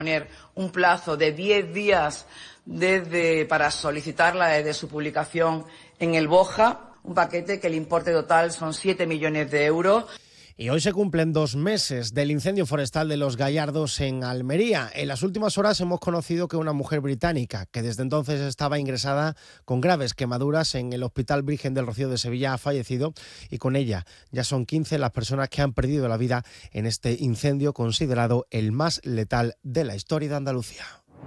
Poner un plazo de 10 días para solicitarla desde su publicación en el BOJA, un paquete que el importe total son 7 millones de euros. Y hoy se cumplen 2 meses del incendio forestal de Los Gallardos en Almería. En las últimas horas hemos conocido que una mujer británica, que desde entonces estaba ingresada con graves quemaduras en el Hospital Virgen del Rocío de Sevilla, ha fallecido, y con ella ya son 15 las personas que han perdido la vida en este incendio considerado el más letal de la historia de Andalucía.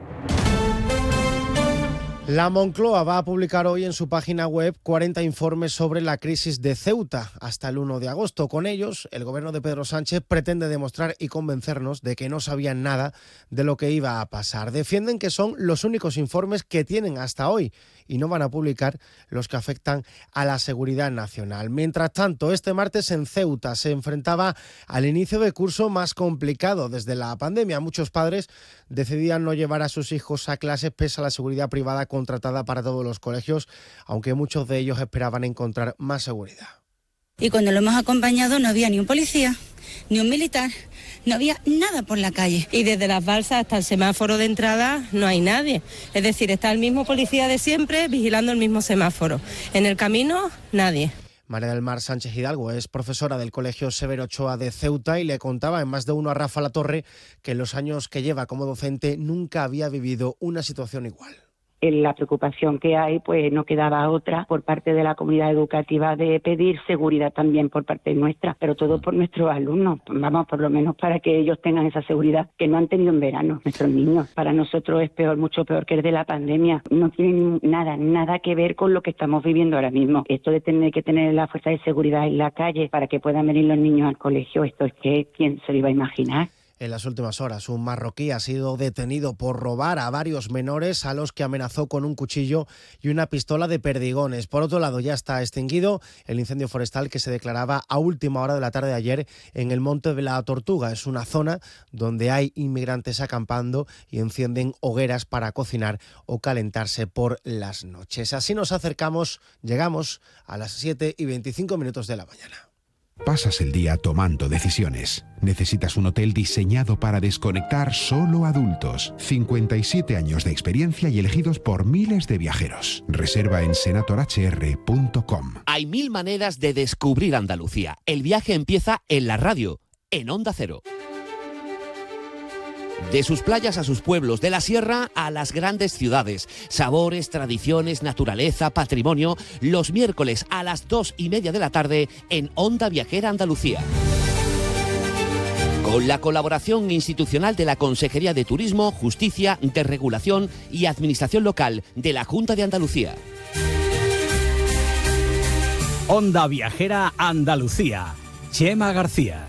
La Moncloa va a publicar hoy en su página web 40 informes sobre la crisis de Ceuta hasta el 1 de agosto. Con ellos, el gobierno de Pedro Sánchez pretende demostrar y convencernos de que no sabían nada de lo que iba a pasar. Defienden que son los únicos informes que tienen hasta hoy y no van a publicar los que afectan a la seguridad nacional. Mientras tanto, este martes en Ceuta se enfrentaba al inicio de curso más complicado desde la pandemia. Muchos padres decidían no llevar a sus hijos a clases pese a la seguridad privada contratada para todos los colegios, aunque muchos de ellos esperaban encontrar más seguridad. Y cuando lo hemos acompañado no había ni un policía, ni un militar, no había nada por la calle. Y desde las balsas hasta el semáforo de entrada no hay nadie. Es decir, está el mismo policía de siempre vigilando el mismo semáforo. En el camino, nadie. María del Mar Sánchez Hidalgo es profesora del Colegio Severo Ochoa de Ceuta y le contaba en Más de Uno a Rafa Latorre que en los años que lleva como docente nunca había vivido una situación igual. La preocupación que hay, pues no quedaba otra por parte de la comunidad educativa de pedir seguridad también por parte nuestra, pero todo por nuestros alumnos, vamos, por lo menos para que ellos tengan esa seguridad que no han tenido en verano nuestros niños. Para nosotros es peor, mucho peor que el de la pandemia. No tiene nada que ver con lo que estamos viviendo ahora mismo. Esto de tener que tener la fuerza de seguridad en la calle para que puedan venir los niños al colegio, esto es que ¿quién se lo iba a imaginar? En las últimas horas, un marroquí ha sido detenido por robar a varios menores a los que amenazó con un cuchillo y una pistola de perdigones. Por otro lado, ya está extinguido el incendio forestal que se declaraba a última hora de la tarde de ayer en el Monte de la Tortuga. Es una zona donde hay inmigrantes acampando y encienden hogueras para cocinar o calentarse por las noches. Así nos acercamos, llegamos a las 7:25 de la mañana. Pasas el día tomando decisiones. Necesitas un hotel diseñado para desconectar solo adultos. 57 años de experiencia y elegidos por miles de viajeros. Reserva en senatorhr.com. Hay 1000 maneras de descubrir Andalucía. El viaje empieza en la radio, en Onda Cero. De sus playas a sus pueblos, de la sierra a las grandes ciudades. Sabores, tradiciones, naturaleza, patrimonio. Los miércoles a las 2:30 de la tarde en Onda Viajera Andalucía. Con la colaboración institucional de la Consejería de Turismo, Justicia, Desregulación y Administración Local de la Junta de Andalucía. Onda Viajera Andalucía. Chema García.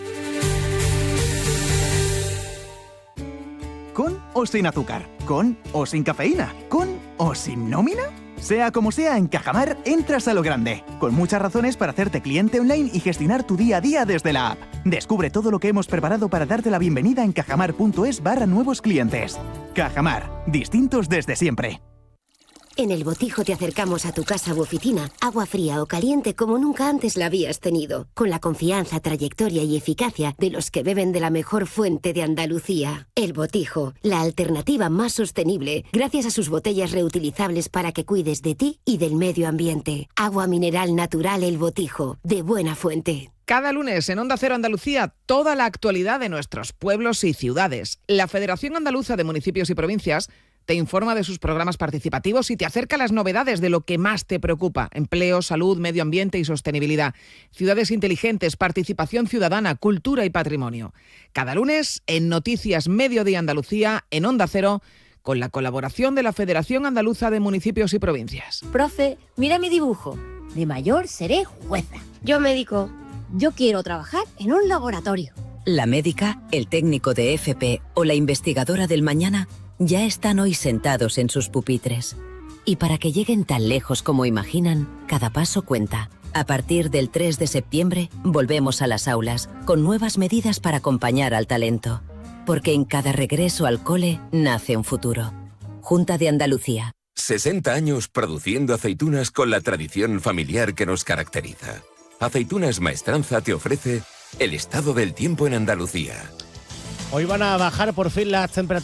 ¿Con o sin azúcar? ¿Con o sin cafeína? ¿Con o sin nómina? Sea como sea, en Cajamar entras a lo grande, con muchas razones para hacerte cliente online y gestionar tu día a día desde la app. Descubre todo lo que hemos preparado para darte la bienvenida en cajamar.es/nuevos clientes. Cajamar, distintos desde siempre. En El Botijo te acercamos a tu casa u oficina, agua fría o caliente como nunca antes la habías tenido, con la confianza, trayectoria y eficacia de los que beben de la mejor fuente de Andalucía. El Botijo, la alternativa más sostenible, gracias a sus botellas reutilizables para que cuides de ti y del medio ambiente. Agua mineral natural El Botijo, de buena fuente. Cada lunes en Onda Cero Andalucía, toda la actualidad de nuestros pueblos y ciudades. La Federación Andaluza de Municipios y Provincias te informa de sus programas participativos y te acerca las novedades de lo que más te preocupa: empleo, salud, medio ambiente y sostenibilidad, ciudades inteligentes, participación ciudadana, cultura y patrimonio. Cada lunes en Noticias Mediodía Andalucía, en Onda Cero, con la colaboración de la Federación Andaluza de Municipios y Provincias. Profe, mira mi dibujo. De mayor seré jueza. Yo médico. Yo quiero trabajar en un laboratorio. La médica, el técnico de FP o la investigadora del mañana ya están hoy sentados en sus pupitres. Y para que lleguen tan lejos como imaginan, cada paso cuenta. A partir del 3 de septiembre, volvemos a las aulas, con nuevas medidas para acompañar al talento. Porque en cada regreso al cole nace un futuro. Junta de Andalucía. 60 años produciendo aceitunas con la tradición familiar que nos caracteriza. Aceitunas Maestranza te ofrece el estado del tiempo en Andalucía. Hoy van a bajar por fin las temperaturas.